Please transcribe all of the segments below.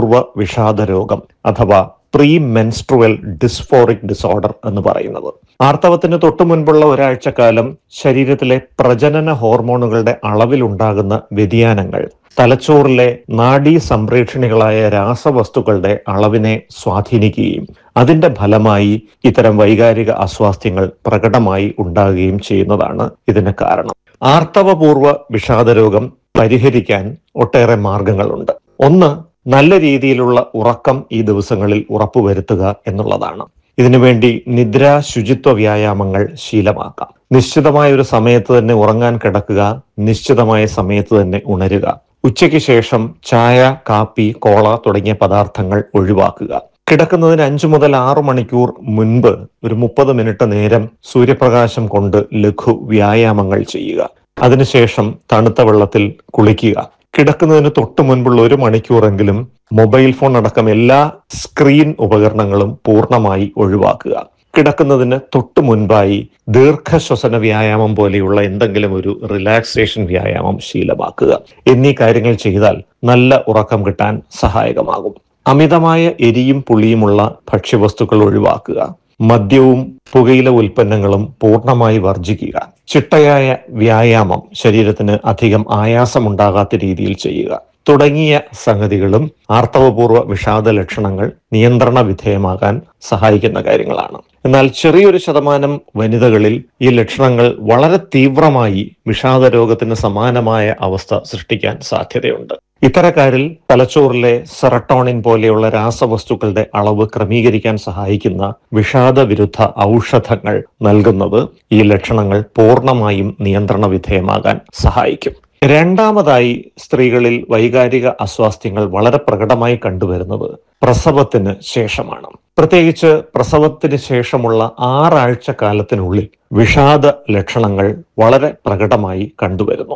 ആർത്തവപൂർവ വിഷാദ രോഗം അഥവാ പ്രീ മെൻസ്ട്രുവൽ ഡിസ്ഫോറിക് ഡിസോർഡർ എന്ന് പറയുന്നത്. ആർത്തവത്തിന് തൊട്ടു മുൻപുള്ള ഒരാഴ്ചക്കാലം ശരീരത്തിലെ പ്രജനന ഹോർമോണുകളുടെ അളവിലുണ്ടാകുന്ന വ്യതിയാനങ്ങൾ തലച്ചോറിലെ നാഡീ സംപ്രേക്ഷണികളായ രാസവസ്തുക്കളുടെ അളവിനെ സ്വാധീനിക്കുകയും അതിന്റെ ഫലമായി ഇത്തരം വൈകാരിക അസ്വാസ്ഥ്യങ്ങൾ പ്രകടമായി ഉണ്ടാകുകയും ചെയ്യുന്നതാണ് ഇതിന് കാരണം. ആർത്തവപൂർവ വിഷാദരോഗം പരിഹരിക്കാൻ ഒട്ടേറെ മാർഗങ്ങളുണ്ട്. ഒന്ന്, നല്ല രീതിയിലുള്ള ഉറക്കം ഈ ദിവസങ്ങളിൽ ഉറപ്പുവരുത്തുക എന്നുള്ളതാണ്. ഇതിനുവേണ്ടി നിദ്രാ ശുചിത്വ വ്യായാമങ്ങൾ ശീലമാക്കാം. നിശ്ചിതമായ ഒരു സമയത്ത് തന്നെ ഉറങ്ങാൻ കിടക്കുക, നിശ്ചിതമായ സമയത്ത് തന്നെ ഉണരുക. ഉച്ചയ്ക്ക് ശേഷം ചായ, കാപ്പി, കോള തുടങ്ങിയ പദാർത്ഥങ്ങൾ ഒഴിവാക്കുക. കിടക്കുന്നതിന് 5 മുതൽ 6 മണിക്കൂർ മുൻപ് ഒരു 30 മിനിറ്റ് നേരം സൂര്യപ്രകാശം കൊണ്ട് ലഘു വ്യായാമങ്ങൾ ചെയ്യുക. അതിനുശേഷം തണുത്ത വെള്ളത്തിൽ കുളിക്കുക. കിടക്കുന്നതിന് തൊട്ടു മുൻപുള്ള 1 മണിക്കൂറെങ്കിലും മൊബൈൽ ഫോൺ അടക്കം എല്ലാ സ്ക്രീൻ ഉപകരണങ്ങളും പൂർണ്ണമായി ഒഴിവാക്കുക. കിടക്കുന്നതിന് തൊട്ടു മുൻപായി ദീർഘശ്വസന വ്യായാമം പോലെയുള്ള എന്തെങ്കിലും ഒരു റിലാക്സേഷൻ വ്യായാമം ശീലമാക്കുക. എന്നീ കാര്യങ്ങൾ ചെയ്താൽ നല്ല ഉറക്കം കിട്ടാൻ സഹായകമാകും. അമിതമായ എരിയും പുളിയുമുള്ള ഭക്ഷ്യവസ്തുക്കൾ ഒഴിവാക്കുക. മദ്യവും പുകയില ഉൽപ്പന്നങ്ങളും പൂർണ്ണമായി വർജിക്കുക. ചിട്ടയായ വ്യായാമം, ശരീരത്തിന് അധികം ആയാസമുണ്ടാകാത്ത രീതിയിൽ ചെയ്യുക തുടങ്ങിയ സംഗതികളും ആർത്തവപൂർവ്വ വിഷാദ ലക്ഷണങ്ങൾ നിയന്ത്രണ വിധേയമാകാൻ സഹായിക്കുന്ന കാര്യങ്ങളാണ്. എന്നാൽ ചെറിയൊരു ശതമാനം വനിതകളിൽ ഈ ലക്ഷണങ്ങൾ വളരെ തീവ്രമായി വിഷാദ രോഗത്തിന് സമാനമായ അവസ്ഥ സൃഷ്ടിക്കാൻ സാധ്യതയുണ്ട്. ഇത്തരക്കാരിൽ തലച്ചോറിലെ സെറട്ടോണിൻ പോലെയുള്ള രാസവസ്തുക്കളുടെ അളവ് ക്രമീകരിക്കാൻ സഹായിക്കുന്ന വിഷാദ വിരുദ്ധ ഔഷധങ്ങൾ നൽകുന്നത് ഈ ലക്ഷണങ്ങൾ പൂർണ്ണമായും നിയന്ത്രണ വിധേയമാകാൻ സഹായിക്കും. രണ്ടാമതായി, സ്ത്രീകളിൽ വൈകാരിക അസ്വാസ്ഥ്യങ്ങൾ വളരെ പ്രകടമായി കണ്ടുവരുന്നത് പ്രസവത്തിന് ശേഷമാണ്. പ്രത്യേകിച്ച് പ്രസവത്തിന് ശേഷമുള്ള 6 ആഴ്ച കാലത്തിനുള്ളിൽ വിഷാദ ലക്ഷണങ്ങൾ വളരെ പ്രകടമായി കണ്ടുവരുന്നു.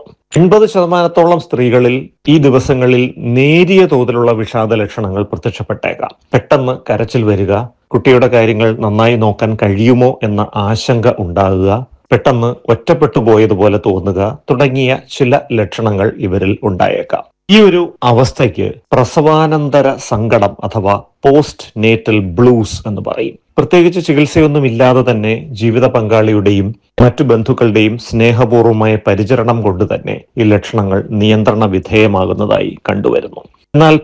80% സ്ത്രീകളിൽ ഈ ദിവസങ്ങളിൽ നേരിയ തോതിലുള്ള വിഷാദ ലക്ഷണങ്ങൾ പ്രത്യക്ഷപ്പെട്ടേക്കാം. പെട്ടെന്ന് കരച്ചിൽ വരിക, കുട്ടിയുടെ കാര്യങ്ങൾ നന്നായി നോക്കാൻ കഴിയുമോ എന്ന ആശങ്ക ഉണ്ടാകുക, പെട്ടെന്ന് ഒറ്റപ്പെട്ടു പോയതുപോലെ തോന്നുക തുടങ്ങിയ ചില ലക്ഷണങ്ങൾ ഇവരിൽ ഉണ്ടായേക്കാം. ഈ ഒരു അവസ്ഥയ്ക്ക് പ്രസവാനന്തര സങ്കടം അഥവാ പോസ്റ്റ് നേറ്റൽ ബ്ലൂസ് എന്ന് പറയും. പ്രത്യേകിച്ച് ചികിത്സയൊന്നുമില്ലാതെ തന്നെ ജീവിത പങ്കാളിയുടെയും മറ്റു ബന്ധുക്കളുടെയും സ്നേഹപൂർവമായ പരിചരണം കൊണ്ട് തന്നെ ഈ ലക്ഷണങ്ങൾ നിയന്ത്രണ വിധേയമാകുന്നതായി കണ്ടുവരുന്നു. എന്നാൽ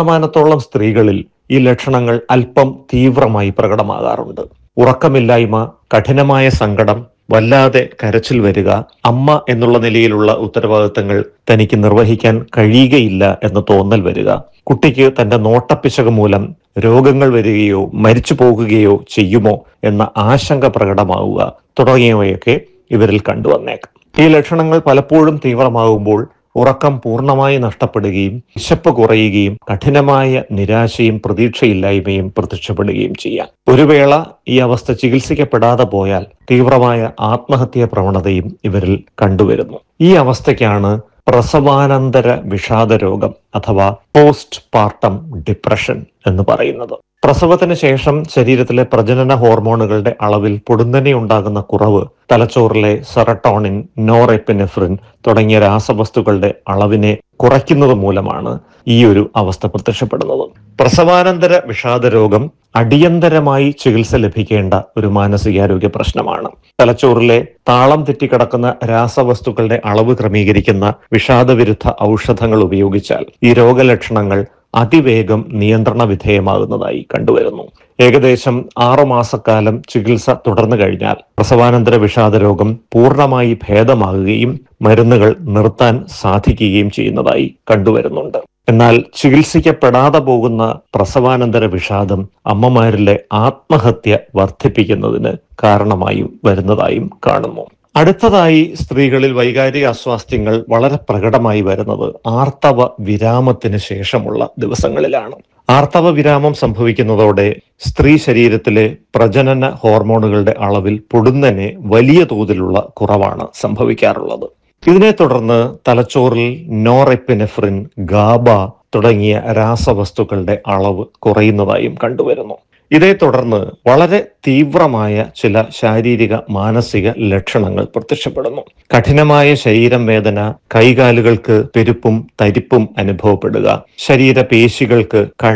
10% സ്ത്രീകളിൽ ഈ ലക്ഷണങ്ങൾ അല്പം തീവ്രമായി പ്രകടമാകാറുണ്ട്. ഉറക്കമില്ലായ്മ, കഠിനമായ സങ്കടം, വല്ലാതെ കരച്ചിൽ വരിക, അമ്മ എന്നുള്ള നിലയിലുള്ള ഉത്തരവാദിത്തങ്ങൾ തനിക്ക് നിർവഹിക്കാൻ കഴിയുകയില്ല എന്ന തോന്നൽ വരിക, കുട്ടിക്ക് തന്റെ നോട്ടപ്പിശക് മൂലം രോഗങ്ങൾ വരികയോ മരിച്ചു പോകുകയോ ചെയ്യുമോ എന്ന ആശങ്ക പ്രകടമാവുക തുടങ്ങിയവയൊക്കെ ഇവരിൽ കണ്ടുവന്നേക്കാം. ഈ ലക്ഷണങ്ങൾ പലപ്പോഴും തീവ്രമാകുമ്പോൾ ഉറക്കം പൂർണ്ണമായി നഷ്ടപ്പെടുകയും വിശപ്പ് കുറയുകയും കഠിനമായ നിരാശയും പ്രതീക്ഷയില്ലായ്മയും പ്രത്യക്ഷപ്പെടുകയും ചെയ്യാം. ഒരു വേള ഈ അവസ്ഥ ചികിത്സിക്കപ്പെടാതെ പോയാൽ തീവ്രമായ ആത്മഹത്യാ പ്രവണതയും ഇവരിൽ കണ്ടുവരുന്നു. ഈ അവസ്ഥയ്ക്കാണ് പ്രസവാനന്തര വിഷാദ രോഗം അഥവാ പോസ്റ്റ് പാർട്ടം ഡിപ്രഷൻ എന്ന് പറയുന്നത്. പ്രസവത്തിന് ശേഷം ശരീരത്തിലെ പ്രജനന ഹോർമോണുകളുടെ അളവിൽ പൊടുന്നനെ ഉണ്ടാകുന്ന കുറവ് തലച്ചോറിലെ സെറട്ടോണിൻ, നോറെപ്പിനെഫ്രിൻ തുടങ്ങിയ രാസവസ്തുക്കളുടെ അളവിനെ കുറയ്ക്കുന്നത് മൂലമാണ് ഈ ഒരു അവസ്ഥ പ്രത്യക്ഷപ്പെടുന്നത്. പ്രസവാനന്തര വിഷാദ രോഗം അടിയന്തരമായി ചികിത്സ ലഭിക്കേണ്ട ഒരു മാനസികാരോഗ്യ പ്രശ്നമാണ്. തലച്ചോറിലെ താളം തെറ്റിക്കിടക്കുന്ന രാസവസ്തുക്കളുടെ അളവ് ക്രമീകരിക്കുന്ന വിഷാദവിരുദ്ധ ഔഷധങ്ങൾ ഉപയോഗിച്ചാൽ ഈ രോഗലക്ഷണങ്ങൾ അതിവേഗം നിയന്ത്രണ വിധേയമാകുന്നതായി കണ്ടുവരുന്നു. ഏകദേശം 6 മാസക്കാലം ചികിത്സ തുടർന്നു കഴിഞ്ഞാൽ പ്രസവാനന്തര വിഷാദ രോഗം പൂർണ്ണമായി ഭേദമാകുകയും മരുന്നുകൾ നിർത്താൻ സാധിക്കുകയും ചെയ്യുന്നതായി കണ്ടുവരുന്നുണ്ട്. എന്നാൽ ചികിത്സിക്കപ്പെടാതെ പോകുന്ന പ്രസവാനന്തര വിഷാദം അമ്മമാരിലെ ആത്മഹത്യ വർദ്ധിപ്പിക്കുന്നതിന് കാരണമായും വരുന്നതായും കാണുന്നു. അടുത്തതായി, സ്ത്രീകളിൽ വൈകാരിക അസ്വാസ്ഥ്യങ്ങൾ വളരെ പ്രകടമായി വരുന്നത് ആർത്തവ വിരാമത്തിന് ശേഷമുള്ള ദിവസങ്ങളിലാണ്. ആർത്തവ വിരാമം സംഭവിക്കുന്നതോടെ സ്ത്രീ ശരീരത്തിലെ പ്രജനന ഹോർമോണുകളുടെ അളവിൽ പൊടുന്നനെ വലിയ തോതിലുള്ള കുറവാണ് സംഭവിക്കാറുള്ളത്. ഇതിനെ തുടർന്ന് തലച്ചോറിൽ നോറെപ്പിനെഫ്രിൻ, ഗാബ തുടങ്ങിയ രാസവസ്തുക്കളുടെ അളവ് കുറയുന്നതായും കണ്ടുവരുന്നു. ഇതേ തുടർന്ന് വളരെ തീവ്രമായ ചില ശാരീരിക മാനസിക ലക്ഷണങ്ങൾ പ്രത്യക്ഷപ്പെടുന്നു. കഠിനമായ ശരീരം വേദന, കൈകാലുകൾക്ക് പെരുപ്പും തരിപ്പും അനുഭവപ്പെടുക, ശരീരപേശികൾക്ക്